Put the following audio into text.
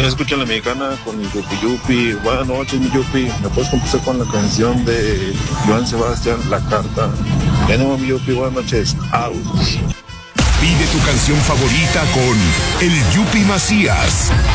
escucha la mexicana con mi Yupi Yupi. Buenas noches, mi Yupi. ¿Me puedes complacer con la canción de Joan Sebastián, La Carta? De nuevo, mi Yupi, buenas noches. Out. Pide tu canción favorita con el Yupi Macías.